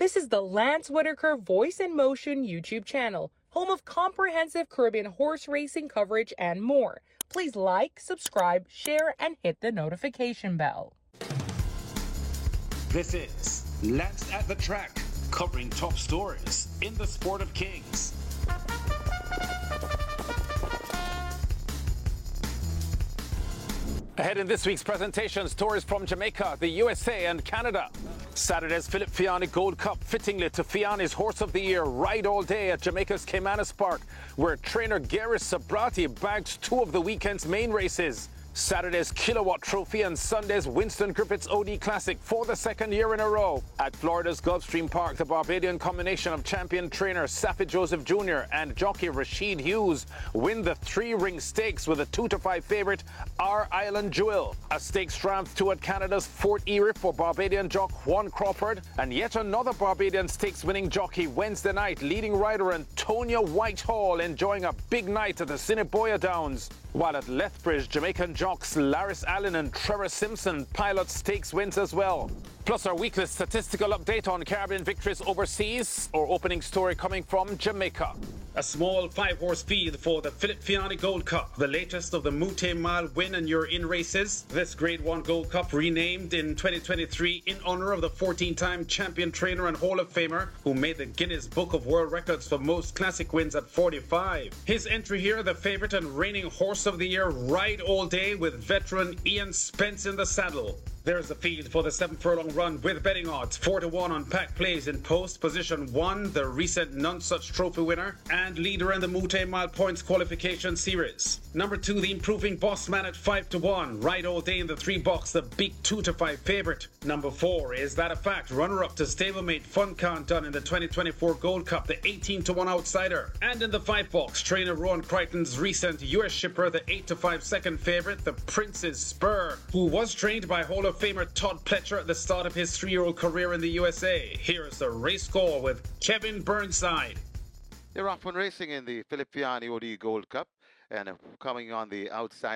This is the Lance Whitaker Voice and Motion YouTube channel, home of comprehensive Caribbean horse racing coverage and more. Please like, subscribe, share, and hit the notification bell. This is Lance at the Track, covering top stories in the sport of kings. Ahead in this week's presentation, stories from Jamaica, the USA and Canada. Saturday's Philip Fiani Gold Cup, fittingly to Fiani's Horse of the Year, ride all day at Jamaica's Caymanas Park, where trainer Gary Sabrati bagged two of the weekend's main races. Saturday's Kilowatt Trophy and Sunday's Winston Griffiths OD Classic for the second year in a row. At Florida's Gulfstream Park, the Barbadian combination of champion trainer Saffie Joseph Jr. and jockey Rashid Hughes win the three-ring stakes with a 2-5 favourite, Our Island Jewel. A stakes triumph too at Canada's Fort Erie for Barbadian jock Juan Crawford, and yet another Barbadian stakes-winning jockey Wednesday night, leading rider Antonia Whitehall enjoying a big night at the Cinneboya Downs. While at Lethbridge, Jamaican jocks Laris Allen and Trevor Simpson pilot stakes wins as well. Plus our weekly statistical update on Caribbean victories overseas, or opening story coming from Jamaica. A small 5-horse field for the Philip Fiani Gold Cup, the latest of the Mute Mile win and you're in races. This Grade 1 Gold Cup renamed in 2023 in honor of the 14-time champion trainer and Hall of Famer who made the Guinness Book of World Records for most classic wins at 45. His entry here, the favorite and reigning Horse of the Year, Ride All Day with veteran Ian Spence in the saddle. There's the field for the 7-furlong run with betting odds 4-1 on Pack Plays in post. Position 1, the recent None Such Trophy winner and leader in the Mute Mile Points Qualification Series. Number 2, the improving Boss Man at 5-1. Ride All Day in the 3-box, the big 2-5 favourite. Number 4, Is That a Fact? Runner-up to stablemate Fun Count done in the 2024 Gold Cup, the 18-1 outsider. And in the 5-box, trainer Rowan Crichton's recent US shipper, the 8-5 second favourite, the Prince's Spur, who was trained by Hall of Famer Todd Pletcher at the start of his 3-year-old career in the USA. Here's the race score with Kevin Burnside. They're off and racing in the Philip Fiani OD Gold Cup, and coming on the outside